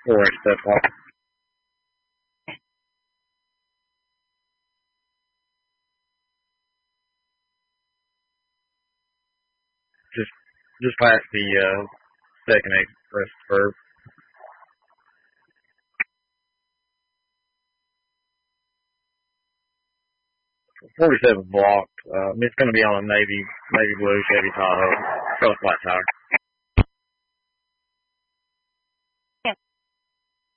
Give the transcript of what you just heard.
4-inch step off. Just past the second express curve. 47 blocked. It's going to be on a navy blue Chevy Tahoe. Got a flat tire.